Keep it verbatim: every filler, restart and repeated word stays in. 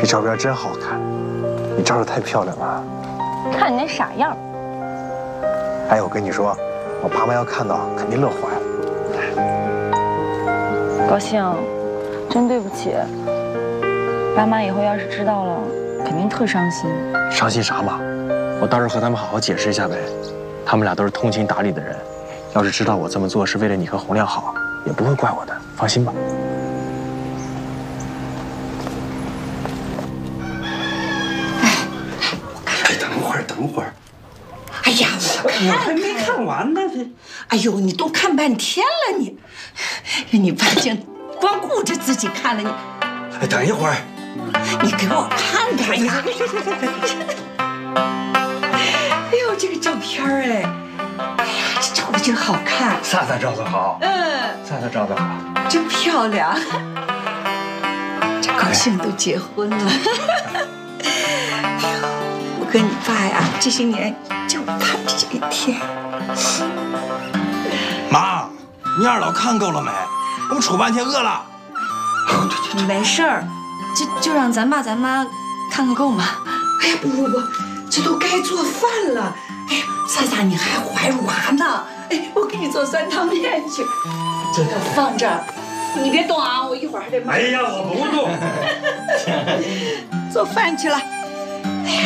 照片真好看，你照的太漂亮了。 看你那傻样。 哎，我跟你说，我爸妈要看到肯定乐坏了。 高兴，真对不起。爸妈以后要是知道了，肯定特伤心。 伤心啥嘛？我到时候和他们好好解释一下呗。他们俩都是通情达理的人，要是知道我这么做是为了你和洪亮好，也不会怪我的，放心吧。 哎，等会儿，等会儿。 哎呀，我看我还没看完呢，这。 哎呦，你都看半天了，你，你爸竟光顾着自己看了你。 哎，等一会儿， 你给我看看呀！哎呦，这个照片哎，哎呀，这照的真好看。 萨萨照的好， 嗯， 萨萨照的好， 真漂亮。这高兴都结婚了。哎呦，我跟你爸呀，这些年就盼着这一天。 妈，你二老看够了没？我们杵半天饿了。 没事儿，就就让咱爸咱妈看看够嘛。哎呀，不不不，这都该做饭了。哎呀，萨萨你还怀娃呢。哎，我给你做酸汤面去。这个放这儿，你别动啊，我一会儿还得买。 哎呀，我不动。 做饭去了。